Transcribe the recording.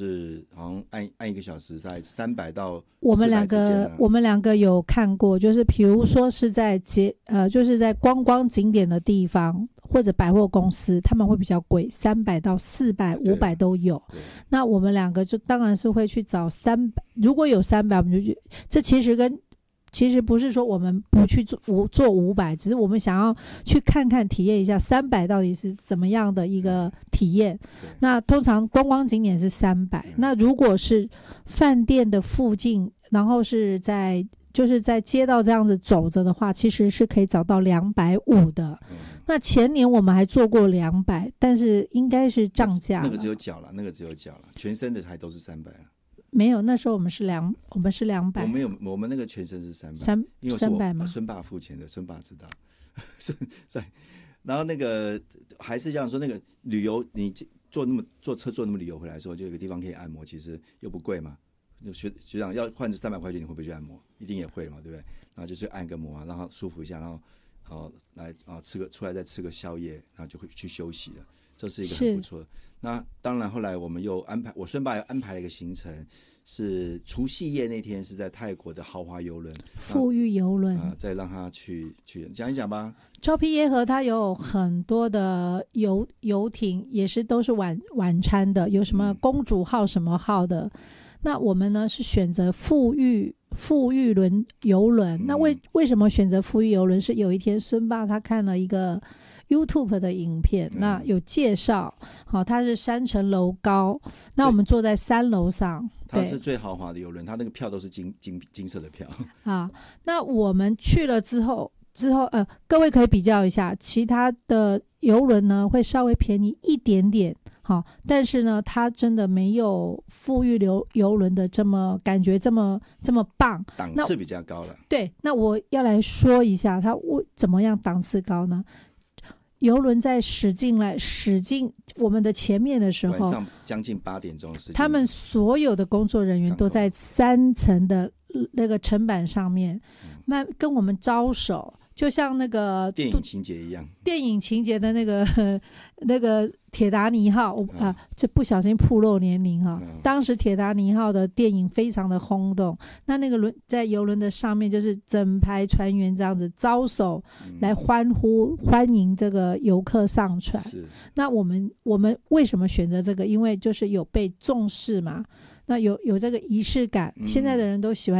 就是好像按1个小时在300到400 我们两个有看过，就是比如说是就是在观光景点的地方或者百货公司，他们会比较贵，300到400、500都有。那我们两个就当然是会去找300，如果有300，我们就去。这其实不是说我们不去做500，只是我们想要去看看体验一下300到底是怎么样的一个体验。那通常观光景点是300，那如果是饭店的附近，然后就是在街道这样子走着的话，其实是可以找到250的。那前年我们还做过200，但是应该是涨价了。 那个只有脚了，全身的还都是300了。 没有，那时候我们是200。 我们那个全身是300，因为是我孙爸付钱的，孙爸知道。然后那个还是这样说，那个旅游你坐车坐那么旅游回来的时候，就有一个地方可以按摩，其实又不贵嘛。学长要换300块钱，你会不会去按摩？一定也会嘛，对不对？然后就去按个摩，让他舒服一下，然后来出来再吃个宵夜，然后就会去休息了。这是一个很不错的。那当然，后来我们又我孙爸又安排了一个行程，是除夕夜那天是在泰国的豪华邮轮， 富裕邮轮， 再让他去讲一讲吧。 昭披耶河它有很多的游艇，也是都是晚餐的，有什么公主号什么号的。那我们呢是选择富裕邮轮。那为什么选择富裕邮轮？是有一天孙爸他看了一个YouTube 的影片，那有介绍，它是3层楼高，那我们坐在3楼上， 它是最豪华的邮轮，它那个票都是金色的票。 那我们去了之后，各位可以比较一下，其他的邮轮呢会稍微便宜一点点，但是呢，它真的没有富裕邮轮的感觉这么棒， 档次比较高了。 对，那我要来说一下它怎么样档次高呢？邮轮在驶进我们的前面的时候， 晚上将近8点钟的时间， 他们所有的工作人员都在3层的那个层板上面，跟我们招手，就像那个电影情节一样。 电影情节的那个铁达尼号这不小心暴露年龄当时铁达尼号的电影非常的轰动，那个在邮轮的上面就是整排船员这样子招手来欢迎这个游客上船。那我们为什么选择这个？因为就是有被重视嘛，那有这个仪式感，现在的人都喜欢